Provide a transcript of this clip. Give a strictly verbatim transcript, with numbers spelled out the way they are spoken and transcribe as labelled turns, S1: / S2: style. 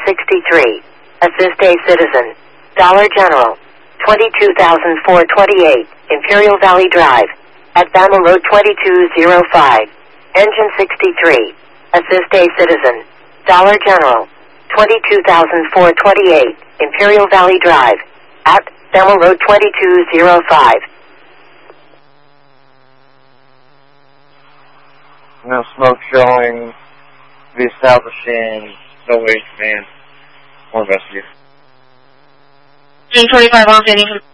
S1: sixty-three. Assist a citizen. Dollar General. twenty-two thousand four hundred twenty-eight. Imperial Valley Drive. At Bama Road twenty-two oh five. Engine sixty-three. Assist a citizen. Dollar General. twenty-two thousand four hundred twenty-eight. Imperial Valley Drive. At Bama Road twenty-two oh five.
S2: No smoke showing. Reestablishing. No wait, man. More investigate.
S3: twenty-five off, any